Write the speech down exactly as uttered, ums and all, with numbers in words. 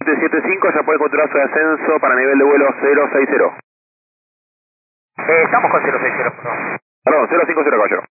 siete siete cinco ya puede controlar su descenso para nivel de vuelo cero seis cero. Eh, estamos con cero seis cero, perdón. Perdón, cero cinco cero, caballero.